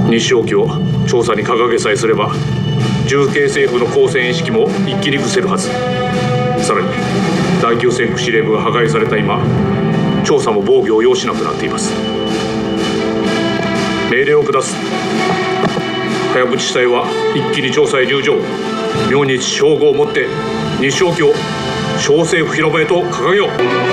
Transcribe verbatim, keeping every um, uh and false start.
日照機を調査に掲げさえすれば重慶政府の公船意識も一気に失せるはず。さらに第九戦区司令部が破壊された今、調査も防御を要しなくなっています。命令を下す。早淵地帯は一気に調査へ入場。明日正午をもって日照機を小政府広場へと掲げよう。